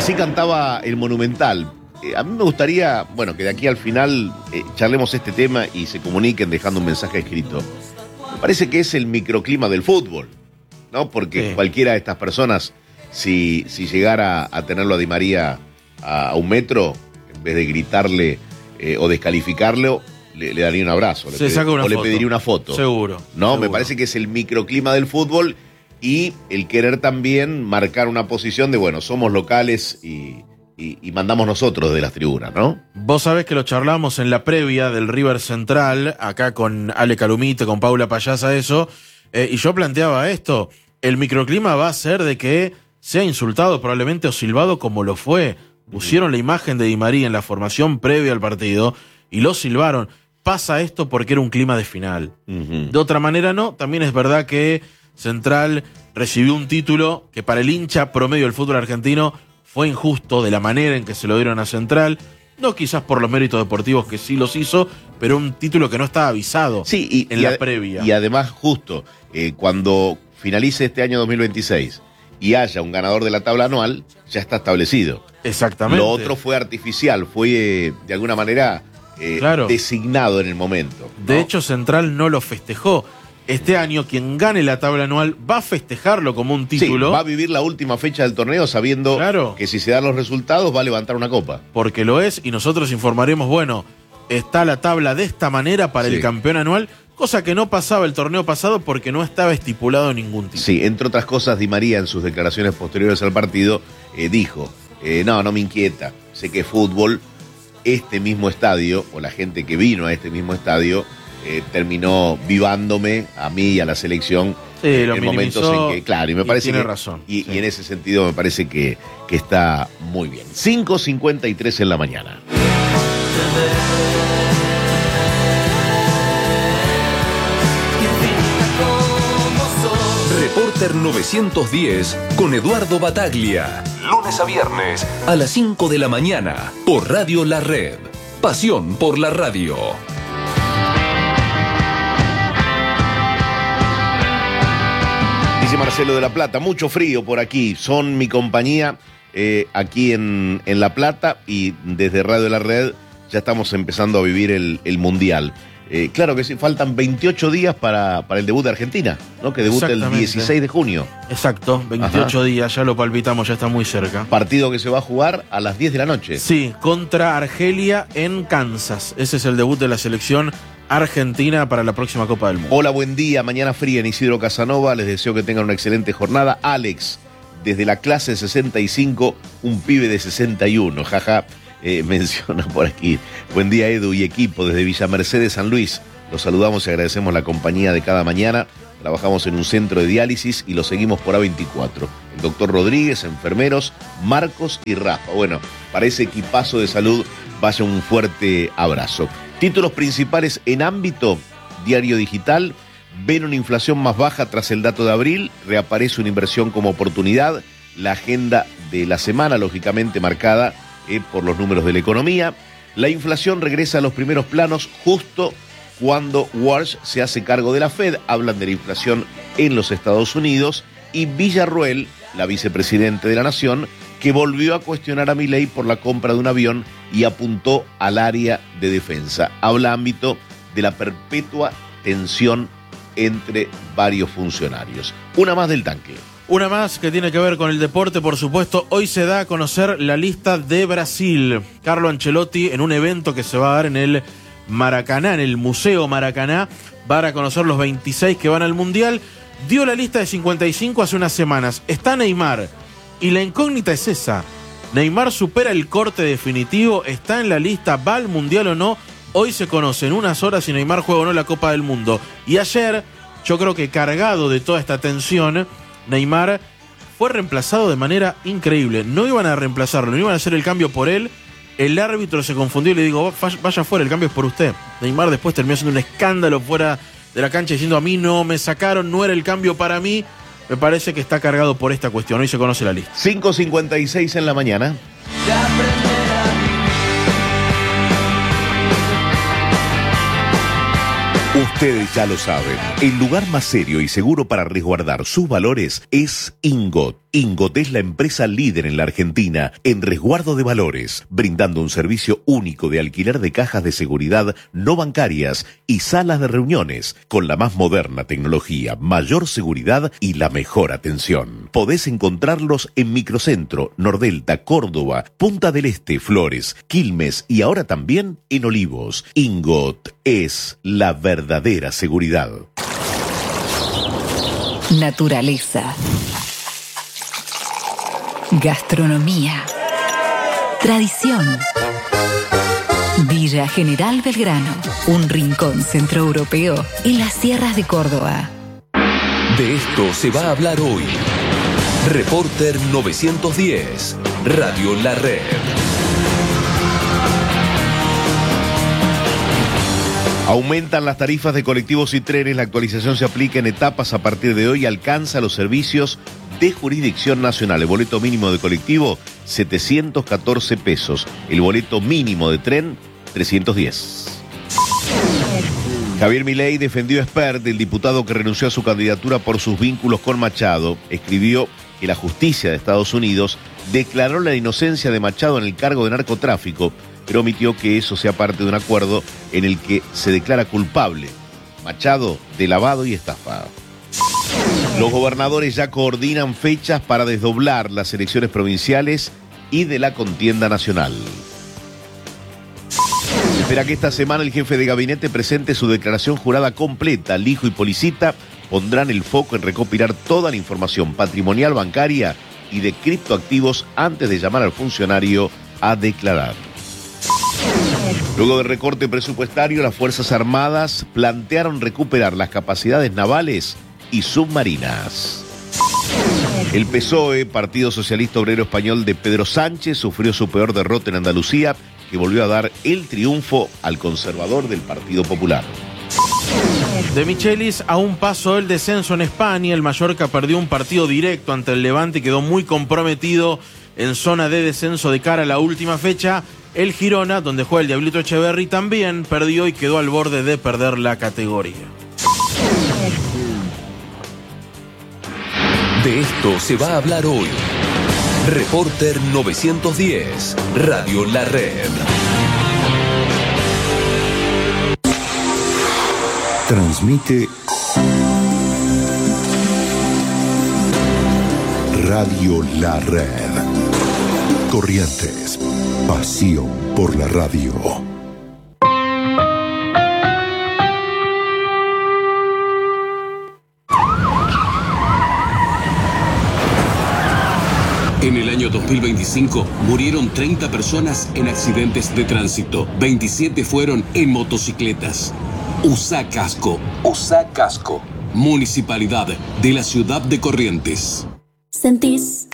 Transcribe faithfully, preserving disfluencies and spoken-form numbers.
Así cantaba el Monumental. Eh, a mí me gustaría, bueno, que de aquí al final eh, charlemos este tema y se comuniquen dejando un mensaje escrito. Me parece que es el microclima del fútbol, ¿no? Porque sí. Cualquiera de estas personas, si, si llegara a tenerlo a Di María a, a un metro, en vez de gritarle eh, o descalificarlo, le, le daría un abrazo. Le Se saca una o foto. le pediría una foto. Seguro. No, seguro. Me parece que es el microclima del fútbol y el querer también marcar una posición de, bueno, somos locales y... Y, y mandamos nosotros de las tribunas, ¿no? Vos sabés que lo charlamos en la previa del River Central, acá con Ale Calumite, con Paula Payasa, eso, eh, y yo planteaba esto, el microclima va a ser de que sea insultado probablemente o silbado como lo fue. Pusieron la imagen de Di María en la formación previa al partido y lo silbaron. Pasa esto porque era un clima de final. Uh-huh. De otra manera no, también es verdad que Central recibió un título que para el hincha promedio del fútbol argentino fue injusto de la manera en que se lo dieron a Central, no quizás por los méritos deportivos que sí los hizo, pero un título que no estaba avisado sí, y, en y la a, previa. Y además justo, eh, cuando finalice este año dos mil veintiséis y haya un ganador de la tabla anual, ya está establecido. Exactamente. Lo otro fue artificial, fue eh, de alguna manera eh, claro. designado en el momento, ¿no? De hecho, Central no lo festejó. Este año, quien gane la tabla anual va a festejarlo como un título. Sí, va a vivir la última fecha del torneo sabiendo claro. que si se dan los resultados va a levantar una copa. Porque lo es, y nosotros informaremos, bueno, está la tabla de esta manera para sí. el campeón anual, cosa que no pasaba el torneo pasado porque no estaba estipulado ningún título. Sí, entre otras cosas, Di María en sus declaraciones posteriores al partido eh, dijo, eh, no, no me inquieta, sé que fútbol, este mismo estadio, o la gente que vino a este mismo estadio, Eh, terminó vivándome a mí y a la selección sí, eh, en momentos en que, claro, y me parece tiene que, razón. Y, Sí. y en ese sentido me parece que, que está muy bien. cinco cincuenta y tres en la mañana. Reporter novecientos diez con Eduardo Bataglia. Lunes a viernes a las cinco de la mañana por Radio La Red. Pasión por la radio. Dice Marcelo de La Plata, mucho frío por aquí, son mi compañía eh, aquí en, en La Plata y desde Radio La Red ya estamos empezando a vivir el, el Mundial. Eh, claro que sí, faltan veintiocho días para, para el debut de Argentina, ¿no? Que debuta el dieciséis de junio. Exacto, veintiocho Ajá. días, ya lo palpitamos, ya está muy cerca. Partido que se va a jugar a las diez de la noche. Sí, contra Argelia en Kansas. Ese es el debut de la selección argentina para la próxima Copa del Mundo. Hola, buen día, mañana fría en Isidro Casanova, les deseo que tengan una excelente jornada. Alex, desde la clase sesenta y cinco, un pibe de sesenta y uno, jaja, eh, menciona por aquí. Buen día, Edu y equipo, desde Villa Mercedes, San Luis. Los saludamos y agradecemos la compañía de cada mañana. Trabajamos en un centro de diálisis y lo seguimos por A veinticuatro. El doctor Rodríguez, enfermeros, Marcos y Rafa. Bueno, para ese equipazo de salud, vaya un fuerte abrazo. Títulos principales en ámbito diario digital. Ven una inflación más baja tras el dato de abril. Reaparece una inversión como oportunidad. La agenda de la semana, lógicamente marcada eh, por los números de la economía. La inflación regresa a los primeros planos justo cuando Walsh se hace cargo de la Fed. Hablan de la inflación en los Estados Unidos. Y Villarruel, la vicepresidente de la Nación, que volvió a cuestionar a Milei por la compra de un avión y apuntó al área de defensa. Habla ámbito de la perpetua tensión entre varios funcionarios. Una más del tanque. Una más que tiene que ver con el deporte, por supuesto. Hoy se da a conocer la lista de Brasil. Carlo Ancelotti, en un evento que se va a dar en el Maracaná, en el Museo Maracaná, va a dar a conocer los veintiséis que van al Mundial. Dio la lista de cincuenta y cinco hace unas semanas. Está Neymar. Y la incógnita es esa. ¿Neymar supera el corte definitivo? ¿Está en la lista? ¿Va al Mundial o no? Hoy se conoce en unas horas si Neymar juega o no la Copa del Mundo. Y ayer, yo creo que cargado de toda esta tensión, Neymar fue reemplazado de manera increíble. No iban a reemplazarlo, no iban a hacer el cambio por él. El árbitro se confundió y le digo, vaya fuera, el cambio es por usted. Neymar después terminó haciendo un escándalo fuera de la cancha diciendo, a mí no me sacaron, no era el cambio para mí. Me parece que está cargado por esta cuestión. Hoy se conoce la lista. cinco cincuenta y seis en la mañana. Ustedes ya lo saben. El lugar más serio y seguro para resguardar sus valores es Ingot. Ingot es la empresa líder en la Argentina en resguardo de valores, brindando un servicio único de alquiler de cajas de seguridad no bancarias y salas de reuniones, con la más moderna tecnología, mayor seguridad y la mejor atención. Podés encontrarlos en Microcentro, Nordelta, Córdoba, Punta del Este, Flores, Quilmes y ahora también en Olivos. Ingot es la verdadera seguridad. Naturaleza. Gastronomía. Tradición. Villa General Belgrano, un rincón centroeuropeo en las sierras de Córdoba. De esto se va a hablar hoy. Reporter novecientos diez, Radio La Red. Aumentan las tarifas de colectivos y trenes. La actualización se aplica en etapas a partir de hoy y alcanza los servicios de jurisdicción nacional. El boleto mínimo de colectivo, setecientos catorce pesos. El boleto mínimo de tren, trescientos diez. Javier Milei defendió a Espert, el diputado que renunció a su candidatura por sus vínculos con Machado. Escribió que la justicia de Estados Unidos declaró la inocencia de Machado en el cargo de narcotráfico, pero omitió que eso sea parte de un acuerdo en el que se declara culpable Machado de lavado y estafa. Los gobernadores ya coordinan fechas para desdoblar las elecciones provinciales y de la contienda nacional. Se espera que esta semana el jefe de gabinete presente su declaración jurada completa. Lijo y Policita pondrán el foco en recopilar toda la información patrimonial, bancaria y de criptoactivos antes de llamar al funcionario a declarar. Luego del recorte presupuestario, las Fuerzas Armadas plantearon recuperar las capacidades navales y submarinas. El P S O E, Partido Socialista Obrero Español de Pedro Sánchez, sufrió su peor derrota en Andalucía, que volvió a dar el triunfo al conservador del Partido Popular. De Michelis a un paso del descenso en España, el Mallorca perdió un partido directo ante el Levante y quedó muy comprometido en zona de descenso de cara a la última fecha. El Girona, donde juega el Diablito Echeverri, también perdió y quedó al borde de perder la categoría. De esto se va a hablar hoy. Reporter novecientos diez, Radio La Red. Transmite Radio La Red. Corrientes. Pasión por la radio. En el año dos mil veinticinco murieron treinta personas en accidentes de tránsito. veintisiete fueron en motocicletas. Usa casco. Usa casco. Municipalidad de la ciudad de Corrientes. Sentís